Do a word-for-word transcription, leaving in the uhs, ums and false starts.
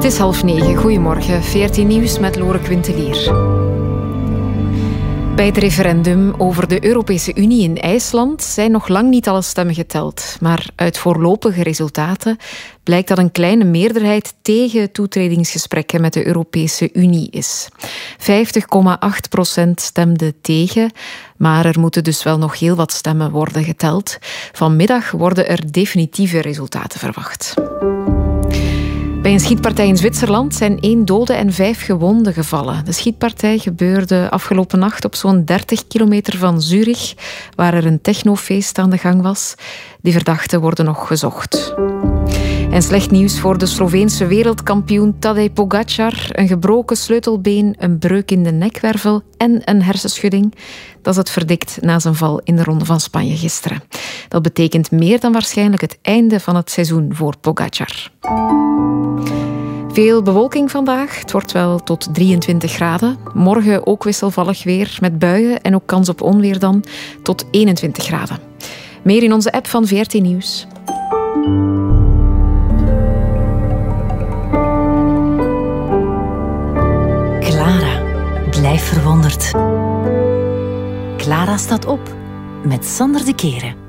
is half negen. Goedemorgen. V R T Nieuws met Lore Quintelier. Bij het referendum over de Europese Unie in IJsland zijn nog lang niet alle stemmen geteld. Maar uit voorlopige resultaten blijkt dat een kleine meerderheid tegen toetredingsgesprekken met de Europese Unie is. vijftig komma acht procent stemde tegen, maar er moeten dus wel nog heel wat stemmen worden geteld. Vanmiddag worden er definitieve resultaten verwacht. Bij een schietpartij in Zwitserland zijn één dode en vijf gewonden gevallen. De schietpartij gebeurde afgelopen nacht op zo'n dertig kilometer van Zurich, waar er een technofeest aan de gang was. Die verdachten worden nog gezocht. En slecht nieuws voor de Sloveense wereldkampioen Tadej Pogačar. Een gebroken sleutelbeen, een breuk in de nekwervel en een hersenschudding. Dat is het verdikt na zijn val in de Ronde van Spanje gisteren. Dat betekent meer dan waarschijnlijk het einde van het seizoen voor Pogačar. Veel bewolking vandaag. Het wordt wel tot drieëntwintig graden. Morgen ook wisselvallig weer met buien en ook kans op onweer dan tot eenentwintig graden. Meer in onze app van V R T Nieuws. Clara, blijf verwonderd. Clara staat op met Sander de Keren.